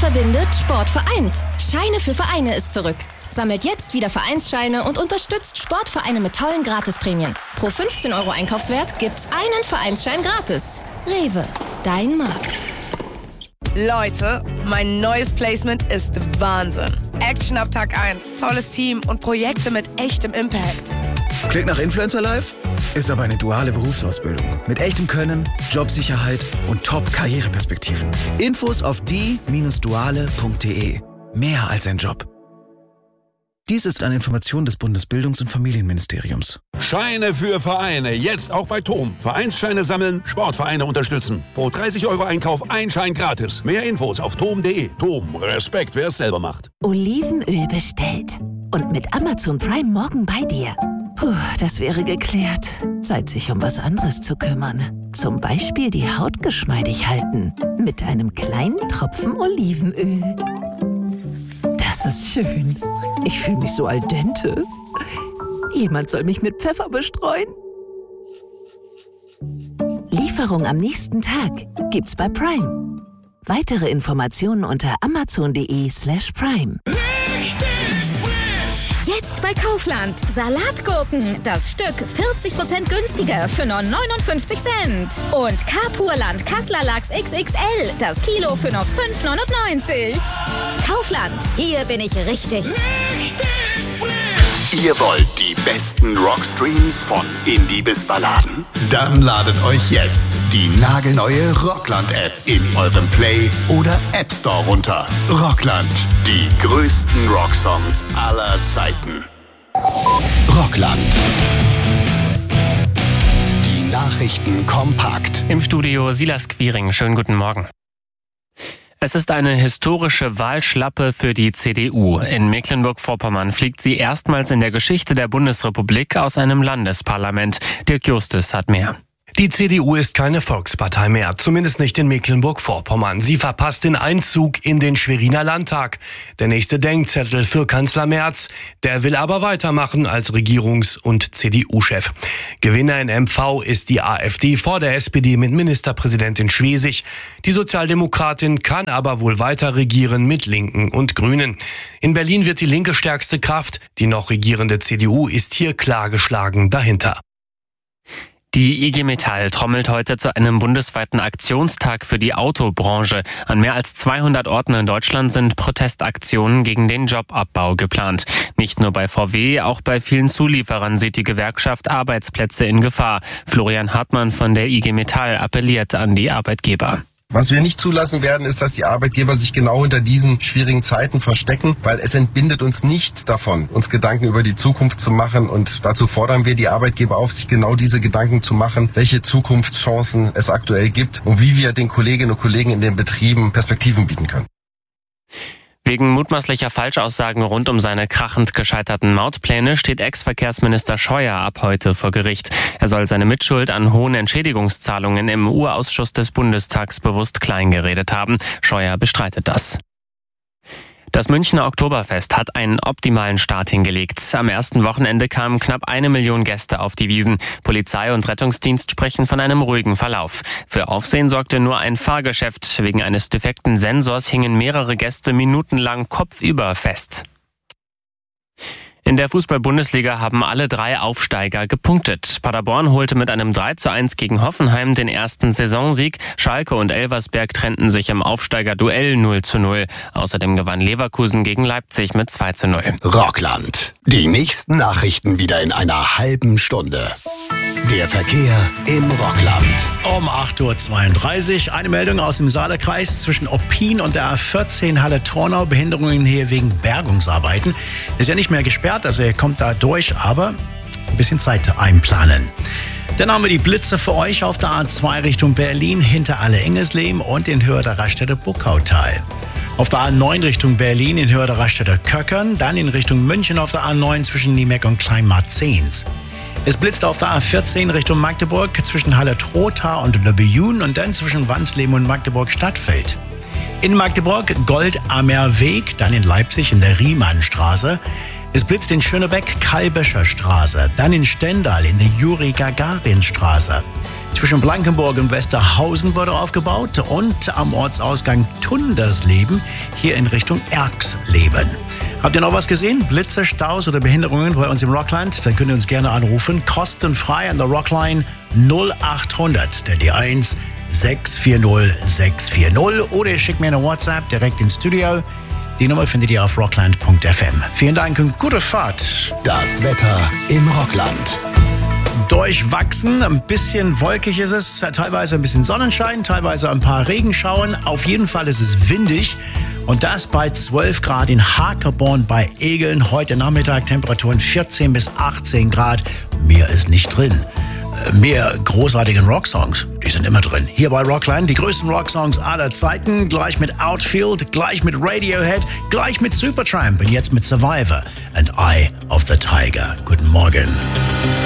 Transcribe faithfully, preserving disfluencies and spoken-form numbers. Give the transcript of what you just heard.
verbindet, Sport vereint. Scheine für Vereine ist zurück. Sammelt jetzt wieder Vereinsscheine und unterstützt Sportvereine mit tollen Gratisprämien. Pro fünfzehn Euro Einkaufswert gibt's einen Vereinsschein gratis. Rewe, dein Markt. Leute, mein neues Placement ist Wahnsinn. Action ab Tag eins, tolles Team und Projekte mit echtem Impact. Klingt nach Influencer Life? Ist aber eine duale Berufsausbildung. Mit echtem Können, Jobsicherheit und Top-Karriereperspektiven. Infos auf die Bindestrich duale Punkt de. Mehr als ein Job. Dies ist eine Information des Bundesbildungs- und Familienministeriums. Scheine für Vereine, jetzt auch bei Tom. Vereinsscheine sammeln, Sportvereine unterstützen. Pro dreißig Euro Einkauf ein Schein gratis. Mehr Infos auf tom punkt de. Tom, Respekt, wer es selber macht. Olivenöl bestellt. Und mit Amazon Prime morgen bei dir. Puh, das wäre geklärt. Zeit, sich um was anderes zu kümmern. Zum Beispiel die Haut geschmeidig halten. Mit einem kleinen Tropfen Olivenöl. Das ist schön. Ich fühle mich so al dente. Jemand soll mich mit Pfeffer bestreuen. Lieferung am nächsten Tag gibt's bei Prime. Weitere Informationen unter amazon.de slash prime. Jetzt bei Kaufland. Salatgurken. Das Stück vierzig Prozent günstiger für nur neunundfünfzig Cent. Und Carpurland Kassler Lachs X X L. Das Kilo für nur fünf neunundneunzig. Kaufland. Hier bin ich richtig. Richtig frisch. Ihr wollt die besten Rockstreams von Indie bis Balladen? Dann ladet euch jetzt die nagelneue Rockland-App in eurem Play- oder App Store runter. Rockland. Die größten Rocksongs aller Zeiten. Rockland. Die Nachrichten kompakt. Im Studio Silas Quiring. Schönen guten Morgen. Es ist eine historische Wahlschlappe für die C D U. In Mecklenburg-Vorpommern fliegt sie erstmals in der Geschichte der Bundesrepublik aus einem Landesparlament. Dirk Justus hat mehr. Die C D U ist keine Volkspartei mehr, zumindest nicht in Mecklenburg-Vorpommern. Sie verpasst den Einzug in den Schweriner Landtag. Der nächste Denkzettel für Kanzler Merz. Der will aber weitermachen als Regierungs- und C D U-Chef. Gewinner in M V ist die AfD vor der S P D mit Ministerpräsidentin Schwesig. Die Sozialdemokratin kann aber wohl weiter regieren mit Linken und Grünen. In Berlin wird die Linke stärkste Kraft. Die noch regierende C D U ist hier klar geschlagen dahinter. Die I G Metall trommelt heute zu einem bundesweiten Aktionstag für die Autobranche. An mehr als zweihundert Orten in Deutschland sind Protestaktionen gegen den Jobabbau geplant. Nicht nur bei V W, auch bei vielen Zulieferern sieht die Gewerkschaft Arbeitsplätze in Gefahr. Florian Hartmann von der I G Metall appelliert an die Arbeitgeber. Was wir nicht zulassen werden, ist, dass die Arbeitgeber sich genau hinter diesen schwierigen Zeiten verstecken, weil es entbindet uns nicht davon, uns Gedanken über die Zukunft zu machen. Und dazu fordern wir die Arbeitgeber auf, sich genau diese Gedanken zu machen, welche Zukunftschancen es aktuell gibt und wie wir den Kolleginnen und Kollegen in den Betrieben Perspektiven bieten können. Wegen mutmaßlicher Falschaussagen rund um seine krachend gescheiterten Mautpläne steht Ex-Verkehrsminister Scheuer ab heute vor Gericht. Er soll seine Mitschuld an hohen Entschädigungszahlungen im Urausschuss des Bundestags bewusst kleingeredet haben. Scheuer bestreitet das. Das Münchner Oktoberfest hat einen optimalen Start hingelegt. Am ersten Wochenende kamen knapp eine Million Gäste auf die Wiesn. Polizei und Rettungsdienst sprechen von einem ruhigen Verlauf. Für Aufsehen sorgte nur ein Fahrgeschäft. Wegen eines defekten Sensors hingen mehrere Gäste minutenlang kopfüber fest. In der Fußball-Bundesliga haben alle drei Aufsteiger gepunktet. Paderborn holte mit einem drei zu eins gegen Hoffenheim den ersten Saisonsieg. Schalke und Elversberg trennten sich im Aufsteigerduell null zu null. Außerdem gewann Leverkusen gegen Leipzig mit zwei zu null. Rockland. Die nächsten Nachrichten wieder in einer halben Stunde. Der Verkehr im Rockland. Um acht Uhr zweiunddreißig eine Meldung aus dem Saarkreis zwischen Oppin und der A vierzehn Halle-Tornau. Behinderungen hier wegen Bergungsarbeiten. Ist ja nicht mehr gesperrt, also ihr kommt da durch, aber ein bisschen Zeit einplanen. Dann haben wir die Blitze für euch auf der A zwei Richtung Berlin hinter Alle-Engesleben und in Höhe der Raststätte Buckautal. Auf der A neun Richtung Berlin in Höhe der Raststätte Köckern, dann in Richtung München auf der A neun zwischen Niemeck und Kleinmarzens. Es blitzt auf der A vierzehn Richtung Magdeburg zwischen Halle-Trotha und Löbejun und dann zwischen Wansleben und Magdeburg-Stadtfeld. In Magdeburg Goldammer Weg, dann in Leipzig in der Riemannstraße. Es blitzt in Schönebeck Kalbescher Straße, dann in Stendal in der Juri-Gagarin-Straße. zwischen Blankenburg und Westerhausen wurde aufgebaut und am Ortsausgang Tundersleben hier in Richtung Erxleben. Habt ihr noch was gesehen? Blitze, Staus oder Behinderungen bei uns im Rockland? Dann könnt ihr uns gerne anrufen. Kostenfrei an der Rockline null achthundert, der die eins sechs vier null sechs vier null, oder ihr schickt mir eine WhatsApp direkt ins Studio. Die Nummer findet ihr auf rockland punkt f m. Vielen Dank und gute Fahrt. Das Wetter im Rockland. Durchwachsen, ein bisschen wolkig ist es, teilweise ein bisschen Sonnenschein, teilweise ein paar Regenschauern. Auf jeden Fall ist es windig und das bei zwölf Grad in Hakerborn bei Egeln. Heute Nachmittag Temperaturen vierzehn bis achtzehn Grad. Mehr ist nicht drin. Mehr großartigen Rocksongs, die sind immer drin. Hier bei Rockland, die größten Rocksongs aller Zeiten. Gleich mit Outfield, gleich mit Radiohead, gleich mit Supertramp und jetzt mit Survivor and Eye of the Tiger. Guten Morgen.